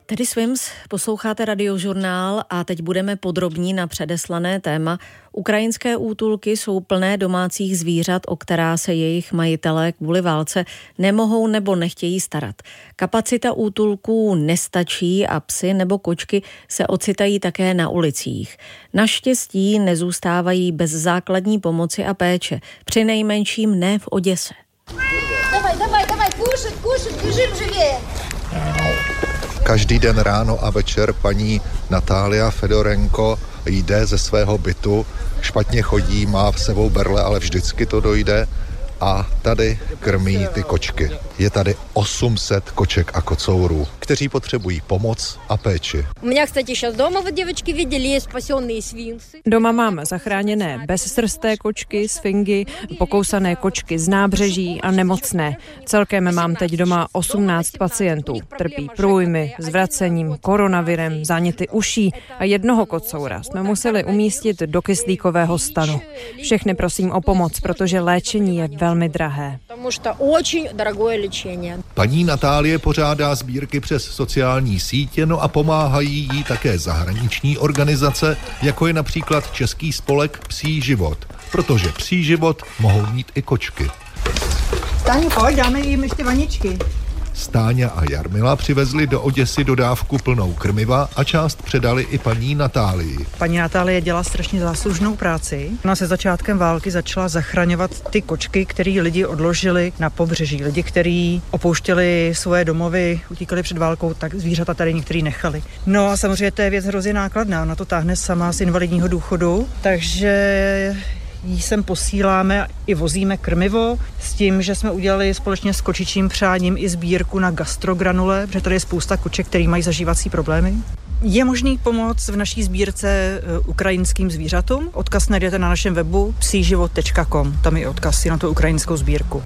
Tedy Swims, posloucháte Radiožurnál a teď budeme podrobní na předeslané téma. Ukrajinské útulky jsou plné domácích zvířat, o která se jejich majitelé kvůli válce nemohou nebo nechtějí starat. Kapacita útulků nestačí a psy nebo kočky se ocitají také na ulicích. Naštěstí nezůstávají bez základní pomoci a péče, přinejmenším ne v Oděse. Давай, кушать, бежим живее. Každý den ráno a večer paní Natália Fedorenko jde ze svého bytu, špatně chodí, má v sebou berle, ale vždycky to dojde a tady krmí ty kočky. Je tady 800 koček a kocourů, kteří potřebují pomoc a péči. Doma mám zachráněné bezsrsté kočky, sfingy, pokousané kočky z nábřeží a nemocné. Celkem mám teď doma 18 pacientů. Trpí průjmy, zvracením, koronavirem, záněty uší a jednoho kocoura jsme museli umístit do kyslíkového stanu. Všechny prosím o pomoc, protože léčení je velmi drahé. Paní Natálie pořádá sbírky přes sociální sítě, no a pomáhají jí také zahraniční organizace, jako je například Český spolek Psí život, protože psí život mohou mít i kočky. Táni, pojď, dáme jim ještě vaničky. Stáňa a Jarmila přivezli do Oděsy dodávku plnou krmiva a část předali i paní Natálii. Paní Natálie dělá strašně záslužnou práci. Ona se začátkem války začala zachraňovat ty kočky, který lidi odložili na pobřeží. Lidi, kteří opouštěli svoje domovy, utíkali před válkou, tak zvířata tady některý nechali. No a samozřejmě to je věc hrozně nákladná. Ona to táhne sama z invalidního důchodu, takže jí sem posíláme i vozíme krmivo s tím, že jsme udělali společně s kočičím přáním i sbírku na gastrogranule, protože tady je spousta koček, který mají zažívací problémy. Je možný pomoc v naší sbírce ukrajinským zvířatům. Odkaz najdete na našem webu psiživot.com. Tam je odkaz na tu ukrajinskou sbírku.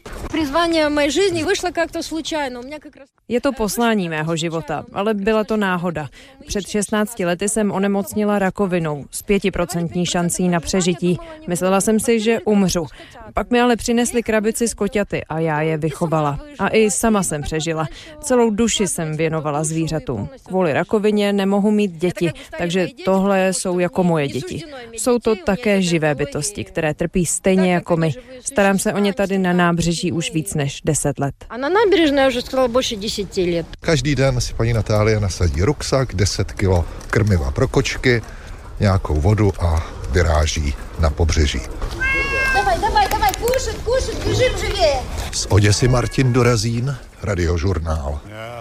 Je to poslání mého života, ale byla to náhoda. Před 16 lety jsem onemocnila rakovinou s 5% šancí na přežití. Myslela jsem si, že umřu. Pak mi ale přinesli krabici s koťaty a já je vychovala. A i sama jsem přežila. Celou duši jsem věnovala zvířatům. Kvůli rakovině nemohu mít děti, takže tohle jsou jako moje děti. Jsou to také živé bytosti, které trpí stejně jako my. Starám se o ně tady na nábřeží už víc než 10 let. A na nábřežné už skoro больше 10 let. Každý den si paní Natálie nasadí ruksak, 10 kilo krmiva pro kočky, nějakou vodu a vyráží na pobřeží. Давай, кушать, бежим живее. Z Oděsy Martin Dorazín, Radiožurnál.